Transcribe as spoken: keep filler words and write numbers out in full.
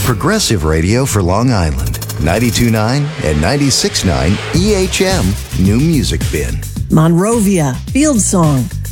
Progressive radio for Long Island. ninety-two point nine and ninety-six point nine E H M New Music Bin. Monrovia, Field Song.